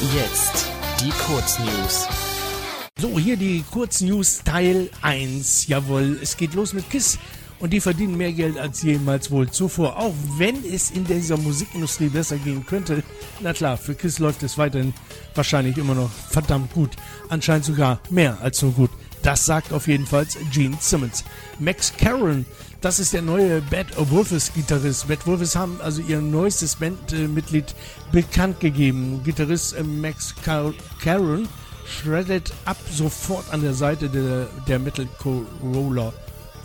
Jetzt die Kurznews. So, hier die Kurznews Teil 1. Jawohl, es geht los mit KISS und die verdienen mehr Geld als jemals wohl zuvor. Auch wenn es in dieser Musikindustrie besser gehen könnte. Na klar, für KISS läuft es weiterhin wahrscheinlich immer noch verdammt gut. Anscheinend sogar mehr als nur gut. Das sagt auf jeden Fall Gene Simmons. Max Caron, das ist der neue Bad Wolves Gitarrist. Bad Wolves haben also ihr neuestes Bandmitglied bekannt gegeben. Gitarrist Max Caron shreddet ab sofort an der Seite der Metal Corolla,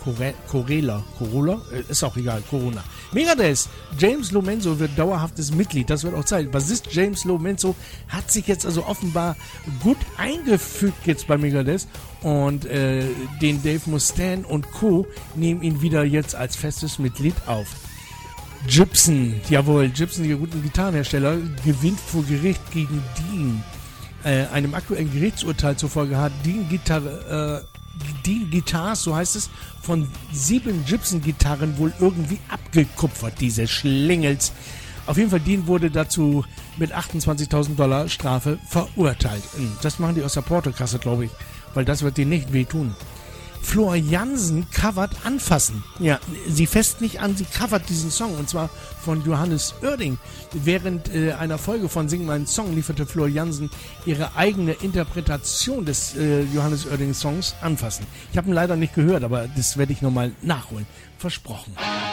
ist auch egal, Corona. Megadeth, James Lomenzo wird dauerhaftes Mitglied, das wird auch Zeit. Bassist James Lomenzo hat sich jetzt also offenbar gut eingefügt jetzt bei Megadeth und den Dave Mustaine und Co. nehmen ihn wieder jetzt als festes Mitglied auf. Gibson, jawohl, Gibson, der guten Gitarrenhersteller, gewinnt vor Gericht gegen Dean. Einem aktuellen Gerichtsurteil zufolge hat Dean Guitars, so heißt es, von 7 Gibson-Gitarren wohl irgendwie abgekupfert, diese Schlingels. Auf jeden Fall, Dean wurde dazu mit $28.000 Strafe verurteilt. Das machen die aus der Portokasse, glaube ich, weil das wird denen nicht wehtun. Floor Jansen covert Anfassen. Ja, sie fässt nicht an, sie covert diesen Song, und zwar von Johannes Oerding. Während einer Folge von Sing meinen Song lieferte Floor Jansen ihre eigene Interpretation des Johannes Oerding Songs Anfassen. Ich habe ihn leider nicht gehört, aber das werde ich nochmal nachholen. Versprochen.